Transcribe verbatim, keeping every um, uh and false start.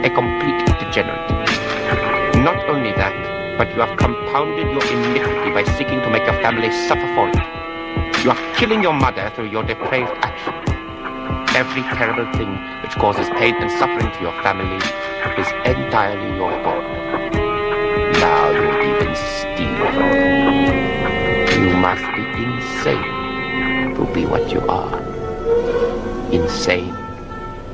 a complete degenerate. Not only that, but you have compounded your iniquity by seeking to make your family suffer for it. You are killing your mother through your depraved actions. Every terrible thing which causes pain and suffering to your family is entirely your fault. Now you even steal from them. You must be insane to be what you are. Insane